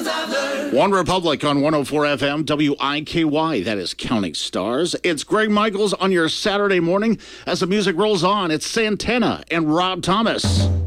One Republic on 104 FM, WIKY. That is Counting Stars. It's Greg Michaels on your Saturday morning. As the music rolls on, it's Santana and Rob Thomas.